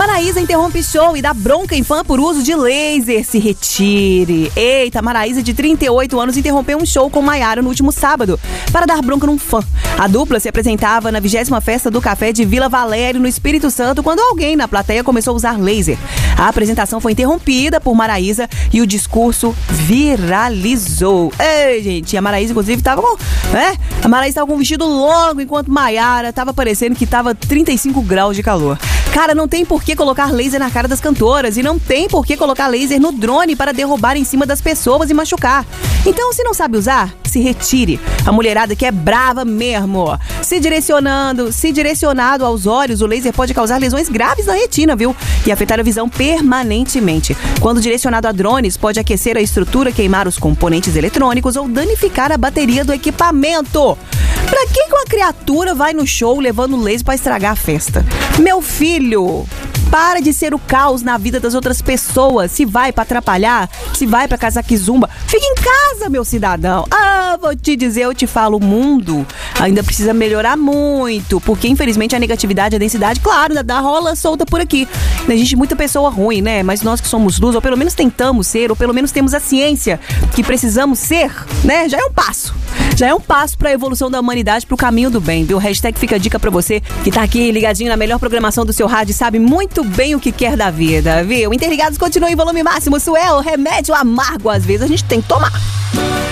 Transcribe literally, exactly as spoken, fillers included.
Maraísa interrompe show e dá bronca em fã por uso de laser. Se retire. Eita, Maraísa, de trinta e oito anos, interrompeu um show com Maiara no último sábado para dar bronca num fã. A dupla se apresentava na vigésima festa do Café de Vila Valério, no Espírito Santo, quando alguém na plateia começou a usar laser. A apresentação foi interrompida por Maraísa e o discurso viralizou. Ei, gente, a Maraísa, inclusive, tava com... É, a Maraísa tava com um vestido longo, enquanto Maiara tava parecendo que tava trinta e cinco graus de calor. Cara, não tem por que colocar laser na cara das cantoras e não tem por que colocar laser no drone para derrubar em cima das pessoas e machucar. Então, se não sabe usar, se retire. A mulherada que é brava mesmo. Se direcionando, se direcionado aos olhos, o laser pode causar lesões graves na retina, viu? E afetar a visão permanentemente. Quando direcionado a drones, pode aquecer a estrutura, queimar os componentes eletrônicos ou danificar a bateria do equipamento. Pra que que uma criatura vai no show levando laser pra estragar a festa? Meu filho, para de ser o caos na vida das outras pessoas. Se vai pra atrapalhar, se vai pra Cazaquizumba, fica em casa, meu cidadão. Ah, vou te dizer, eu te falo, o mundo ainda precisa melhorar muito, porque infelizmente a negatividade, a densidade, claro, dá rola solta por aqui. Existe muita pessoa ruim, né? Mas nós que somos luz, ou pelo menos tentamos ser, ou pelo menos temos a ciência que precisamos ser, né? Já é um passo. Já é um passo pra evolução da humanidade, pro caminho do bem, viu? Hashtag fica a dica pra você que tá aqui ligadinho na melhor programação do seu rádio e sabe muito bem o que quer da vida, viu? Interligados continua em volume máximo, isso é o remédio amargo, às vezes a gente tem que tomar.